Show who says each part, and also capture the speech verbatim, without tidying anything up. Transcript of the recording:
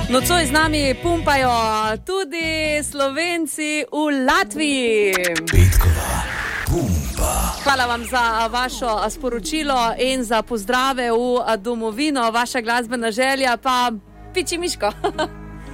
Speaker 1: Nocoj z nami pumpajo tudi Slovenci v Latviji.
Speaker 2: Petkova pumpa.
Speaker 1: Hvala vam za vašo sporočilo in za pozdrave v domovino. Vaša glasbena želja pa piči Miško.